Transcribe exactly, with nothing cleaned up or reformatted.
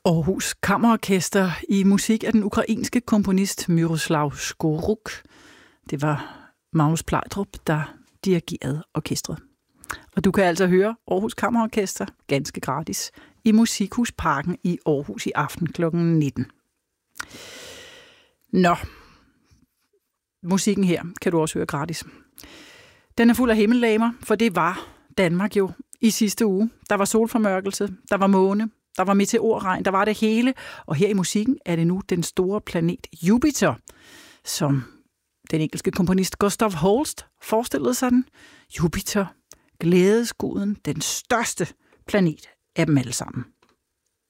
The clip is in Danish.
Aarhus Kammerorkester i musik af den ukrainske komponist Myroslav Skvoruk. Det var Magnus Plejdrup, der dirigerede orkestret. Og du kan altså høre Aarhus Kammerorkester ganske gratis i Musikhusparken i Aarhus i aften klokken nitten. Nå, musikken her kan du også høre gratis. Den er fuld af himmellegemer, for det var Danmark jo i sidste uge. Der var solformørkelse, der var måne, der var meteorregn, der var det hele. Og her i musikken er det nu den store planet Jupiter, som den engelske komponist Gustav Holst forestillede sig den. Jupiter, glædesguden, den største planet af dem alle sammen.